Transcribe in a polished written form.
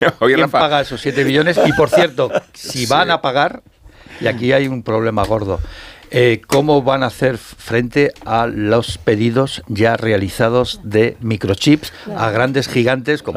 Oye, ¿Quién Rafa, paga esos 7 millones? Y por cierto, si van a pagar, y aquí hay un problema gordo, ¿cómo van a hacer frente a los pedidos ya realizados de microchips a grandes gigantes como